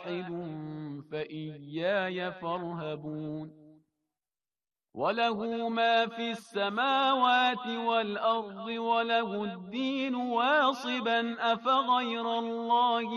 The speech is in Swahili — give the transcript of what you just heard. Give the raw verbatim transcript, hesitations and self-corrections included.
wahidun fa iyaya farhabun. Walahu ma fi samawati wal ardi walahu ad-din wasiban afaghayra Allahi